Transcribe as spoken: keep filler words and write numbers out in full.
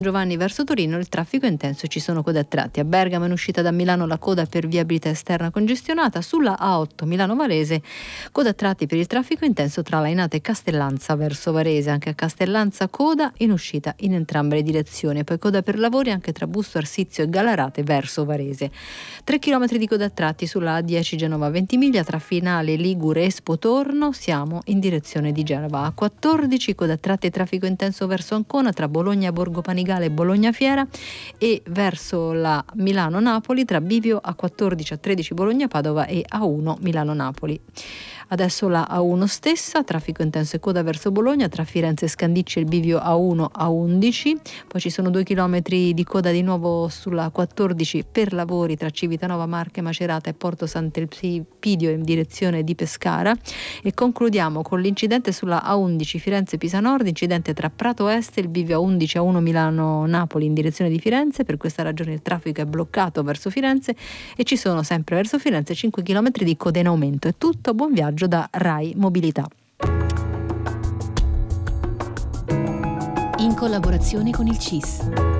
Giovanni verso Torino il traffico è intenso, ci sono code a tratti. A Bergamo in uscita da Milano la coda per viabilità esterna congestionata. Sulla A otto Milano Varese coda a tratti per il traffico intenso tra Lainate e Castellanza verso Varese. Anche a Castellanza coda in uscita in entrambe le direzioni. Poi coda per lavori anche tra Busto Arsizio e Galarate verso Varese. tre chilometri di coda a tratti sulla A dieci Genova Ventimiglia tra Finale Ligure e Spotorno. Siamo in direzione di Genova. A quattordici coda a tratti e traffico intenso verso Ancona tra Bologna Borgo Panigale e Bologna Fiera, e verso la Milano-Napoli tra Bivio A quattordici, A tredici Bologna-Padova e A uno Milano-Napoli. Adesso la A uno stessa, traffico intenso e coda verso Bologna tra Firenze e Scandicci e il bivio A uno A undici. Poi ci sono due chilometri di coda di nuovo sulla quattordici per lavori tra Civitanova, Marche, Macerata e Porto Sant'Elpidio in direzione di Pescara. E concludiamo con l'incidente sulla A undici Firenze-Pisa Nord, incidente tra Prato Est e il bivio A undici A uno Milano-Napoli in direzione di Firenze. Per questa ragione il traffico è bloccato verso Firenze e ci sono sempre verso Firenze cinque chilometri di coda in aumento. È tutto, buon viaggio da Rai Mobilità. In collaborazione con il C I S.